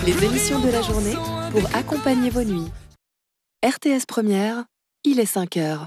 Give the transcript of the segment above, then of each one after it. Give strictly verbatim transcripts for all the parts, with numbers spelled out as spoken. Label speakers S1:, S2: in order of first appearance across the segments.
S1: Les émissions de la journée pour accompagner vos nuits. R T S Première, il est cinq heures.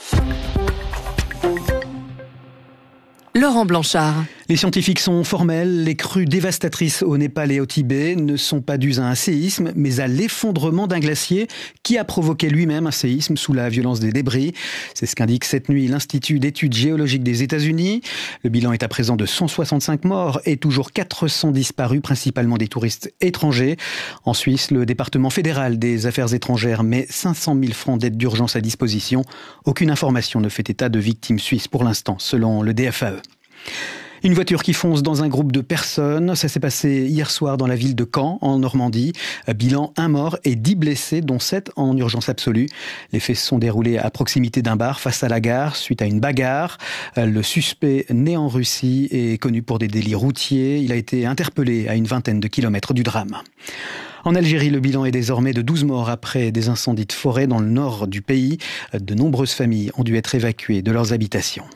S1: Laurent Blanchard.
S2: Les scientifiques sont formels, les crues dévastatrices au Népal et au Tibet ne sont pas dues à un séisme, mais à l'effondrement d'un glacier qui a provoqué lui-même un séisme sous la violence des débris. C'est ce qu'indique cette nuit l'Institut d'études géologiques des États-Unis. Le bilan est à présent de cent soixante-cinq morts et toujours quatre cents disparus, principalement des touristes étrangers. En Suisse, le département fédéral des affaires étrangères met cinq cent mille francs d'aide d'urgence à disposition. Aucune information ne fait état de victimes suisses pour l'instant, selon le D F A E. Une voiture qui fonce dans un groupe de personnes, ça s'est passé hier soir dans la ville de Caen, en Normandie. Bilan, un mort et dix blessés, dont sept en urgence absolue. Les faits se sont déroulés à proximité d'un bar face à la gare, suite à une bagarre. Le suspect, né en Russie, est connu pour des délits routiers. Il a été interpellé à une vingtaine de kilomètres du drame. En Algérie, le bilan est désormais de douze morts après des incendies de forêt dans le nord du pays. De nombreuses familles ont dû être évacuées de leurs habitations.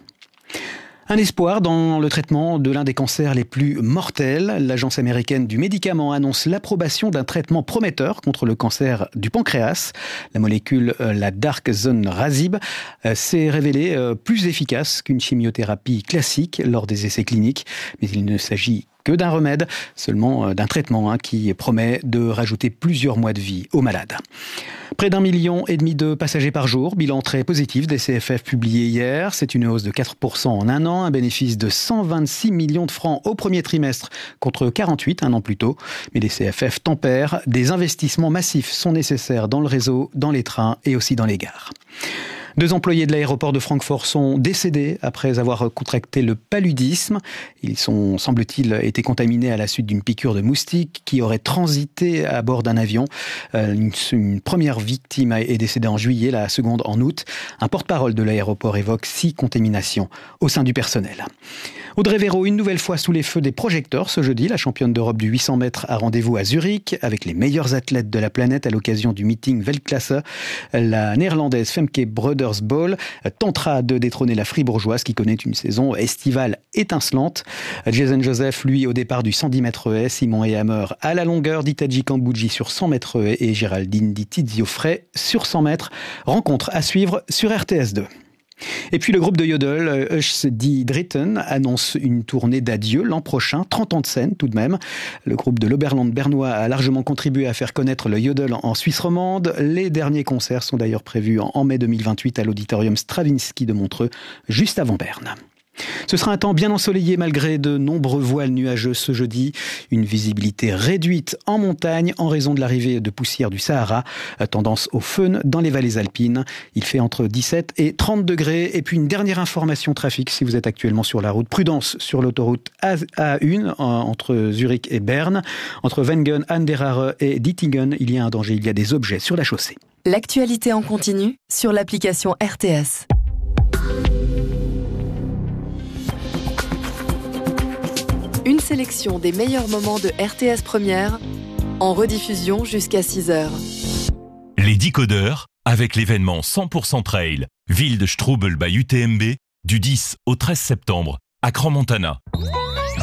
S2: Un espoir dans le traitement de l'un des cancers les plus mortels. L'Agence américaine du médicament annonce l'approbation d'un traitement prometteur contre le cancer du pancréas. La molécule, la Darkzonrazib, s'est révélée plus efficace qu'une chimiothérapie classique lors des essais cliniques. Mais il ne s'agit que d'un remède, seulement d'un traitement hein, qui promet de rajouter plusieurs mois de vie aux malades. Près d'un million et demi de passagers par jour, bilan très positif des C F F publié hier. C'est une hausse de quatre pour cent en un an, un bénéfice de cent vingt-six millions de francs au premier trimestre contre quarante-huit un an plus tôt. Mais les C F F tempèrent, des investissements massifs sont nécessaires dans le réseau, dans les trains et aussi dans les gares. Deux employés de l'aéroport de Francfort sont décédés après avoir contracté le paludisme. Ils sont, semble-t-il, été contaminés à la suite d'une piqûre de moustique qui aurait transité à bord d'un avion. Une, une première victime est décédée en juillet, la seconde en août. Un porte-parole de l'aéroport évoque six contaminations au sein du personnel. Audrey Véro, une nouvelle fois sous les feux des projecteurs ce jeudi. La championne d'Europe du huit cents mètres a rendez-vous à Zurich avec les meilleurs athlètes de la planète à l'occasion du meeting Weltklasse. La néerlandaise Femke Brodersbol tentera de détrôner la fribourgeoise qui connaît une saison estivale étincelante. Jason Joseph, lui, au départ du cent dix mètres haies, Simon Ehammer à la longueur, Ditaji Kambouji sur cent mètres haies et Géraldine Di Tizio-Frey sur cent mètres. Rencontre à suivre sur R T S deux. Et puis le groupe de Yodel, Hush Die Dritten, annonce une tournée d'adieu l'an prochain, trente ans de scène tout de même. Le groupe de l'Oberland bernois a largement contribué à faire connaître le Yodel en Suisse romande. Les derniers concerts sont d'ailleurs prévus en mai deux mille vingt-huit à l'auditorium Stravinsky de Montreux, juste avant Berne. Ce sera un temps bien ensoleillé malgré de nombreux voiles nuageux ce jeudi. Une visibilité réduite en montagne en raison de l'arrivée de poussière du Sahara. Tendance au fun dans les vallées alpines. Il fait entre dix-sept et trente degrés. Et puis une dernière information trafic si vous êtes actuellement sur la route. Prudence sur l'autoroute A un entre Zurich et Berne. Entre Wengen, Anderare et Dittingen, il y a un danger. Il y a des objets sur la chaussée.
S1: L'actualité en continu sur l'application R T S. Une sélection des meilleurs moments de R T S Première, en rediffusion jusqu'à six heures.
S3: Les décodeurs, avec l'événement cent pour cent Trail, Ville de Strubel by U T M B, du dix au treize septembre, à Crans-Montana.